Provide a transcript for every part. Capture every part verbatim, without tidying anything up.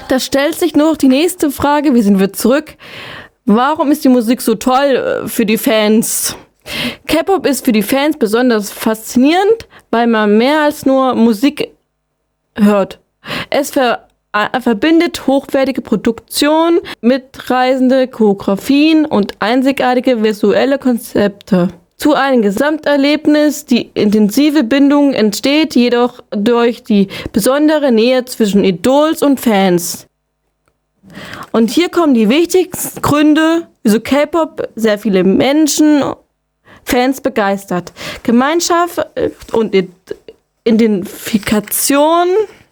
Da stellt sich nur noch die nächste Frage, wie sind wir zurück? Warum ist die Musik so toll für die Fans? K-Pop ist für die Fans besonders faszinierend, weil man mehr als nur Musik hört. Es ver verbindet hochwertige Produktion, mitreißende Choreografien und einzigartige visuelle Konzepte zu einem Gesamterlebnis. Die intensive Bindung entsteht jedoch durch die besondere Nähe zwischen Idols und Fans. Und hier kommen die wichtigsten Gründe, wieso K-Pop sehr viele Menschen, Fans begeistert. Gemeinschaft und Identifikation,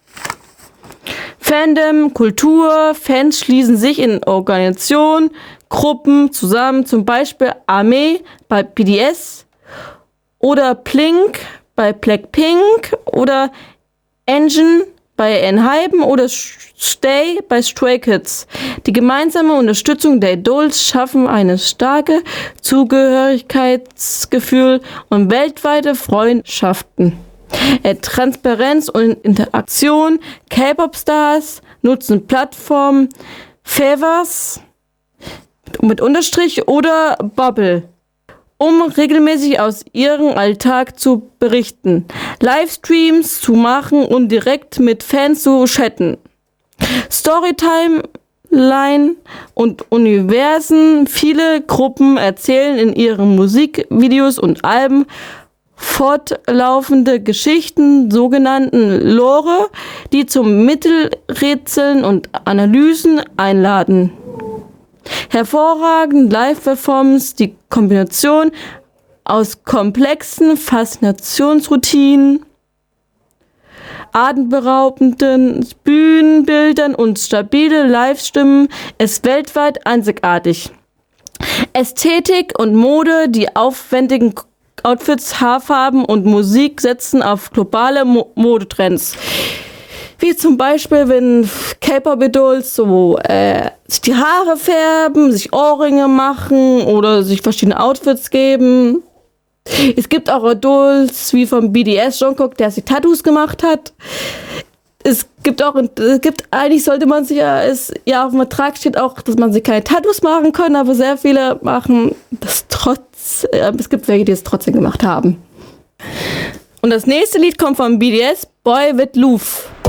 Fandom, Kultur, Fans schließen sich in Organisationen, Gruppen zusammen, zum Beispiel Army bei B T S oder Blink bei Blackpink oder Engine bei ENHYPEN oder Stay bei Stray Kids. Die gemeinsame Unterstützung der Idols schaffen ein starkes Zugehörigkeitsgefühl und weltweite Freundschaften. Transparenz und Interaktion. K-Pop-Stars nutzen Plattformen Favors mit Unterstrich oder Bubble, um regelmäßig aus ihrem Alltag zu berichten, Livestreams zu machen und direkt mit Fans zu chatten. Storytime-Line und Universen. Viele Gruppen erzählen in ihren Musikvideos und Alben fortlaufende Geschichten, sogenannten Lore, die zum Mittelrätseln und Analysen einladen. Hervorragend Live-Performance, die Kombination aus komplexen Faszinationsroutinen, atemberaubenden Bühnenbildern und stabile Live-Stimmen ist weltweit einzigartig. Ästhetik und Mode, die aufwendigen Outfits, Haarfarben und Musik setzen auf globale Mo- Modetrends. Wie zum Beispiel, wenn K-Pop-Idols so äh, sich die Haare färben, sich Ohrringe machen oder sich verschiedene Outfits geben. Es gibt auch Idols wie vom B T S Jungkook, der sich Tattoos gemacht hat. Es gibt auch, es gibt, eigentlich sollte man sich ja, es, ja auf dem Vertrag steht auch, dass man sich keine Tattoos machen kann, aber sehr viele machen das trotz, äh, es gibt welche, die es trotzdem gemacht haben. Und das nächste Lied kommt von B T S, Boy with Love.